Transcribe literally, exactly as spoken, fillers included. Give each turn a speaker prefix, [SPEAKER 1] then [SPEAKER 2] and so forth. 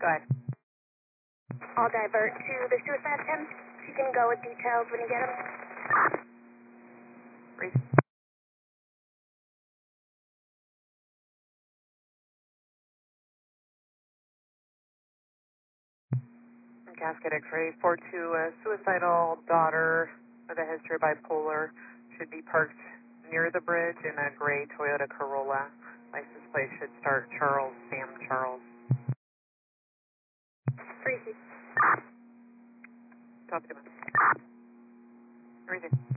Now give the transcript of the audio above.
[SPEAKER 1] Go ahead.
[SPEAKER 2] I'll divert to the suicide attempt. You can go with details when you get them.
[SPEAKER 1] Breathe. Casket X-ray four two, a suicidal daughter with a history of bipolar, should be parked near the bridge in a gray Toyota Corolla. License plate should start Charles, Sam Charles.
[SPEAKER 2] Freaky.
[SPEAKER 1] Talk to him. Everything.